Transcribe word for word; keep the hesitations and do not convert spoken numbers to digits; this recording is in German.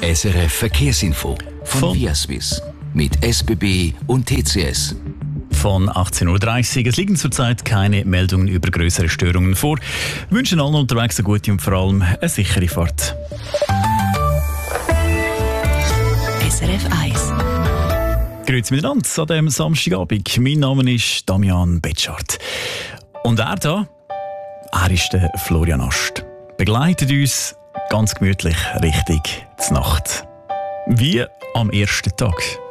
S R F Verkehrsinfo von, von Viaswiss mit S B B und T C S. Von achtzehn Uhr dreißig. Es liegen zurzeit keine Meldungen über größere Störungen vor. Wir wünschen allen unterwegs eine gute und vor allem eine sichere Fahrt. S R F eins. Grüezi miteinander an diesem Samstagabend. Mein Name ist Damian Betschart. Und er da, er ist der Florian Ast. Begleitet uns ganz gemütlich Richtung zur Nacht. Wie am ersten Tag.